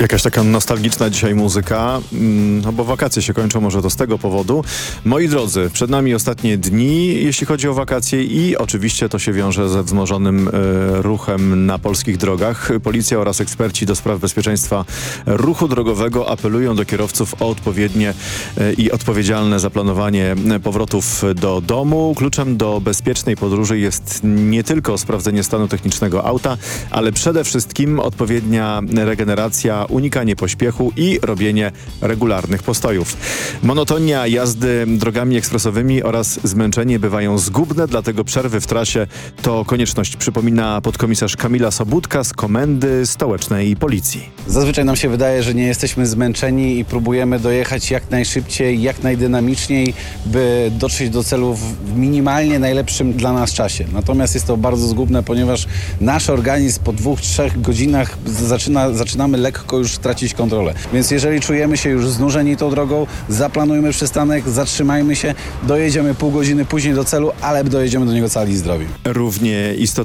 Jakaś taka nostalgiczna dzisiaj muzyka, no bo wakacje się kończą, może to z tego powodu. Moi drodzy, przed nami ostatnie dni, jeśli chodzi o wakacje i oczywiście to się wiąże ze wzmożonym ruchem na polskich drogach. Policja oraz eksperci do spraw bezpieczeństwa ruchu drogowego apelują do kierowców o odpowiednie i odpowiedzialne zaplanowanie powrotów do domu. Kluczem do bezpiecznej podróży jest nie tylko sprawdzenie stanu technicznego auta, ale przede wszystkim odpowiednia regeneracja, unikanie pośpiechu i robienie regularnych postojów. Monotonia jazdy drogami ekspresowymi oraz zmęczenie bywają zgubne, dlatego przerwy w trasie to konieczność, przypomina podkomisarz Kamila Sobudka z Komendy Stołecznej Policji. Zazwyczaj nam się wydaje, że nie jesteśmy zmęczeni i próbujemy dojechać jak najszybciej, jak najdynamiczniej, by dotrzeć do celu w minimalnie najlepszym dla nas czasie. Natomiast jest to bardzo zgubne, ponieważ nasz organizm po 2-3 godzinach zaczynamy lekko już tracić kontrolę. Więc jeżeli czujemy się już znużeni tą drogą, zaplanujmy przystanek, zatrzymajmy się, dojedziemy pół godziny później do celu, ale dojedziemy do niego cali i zdrowi. Równie istotne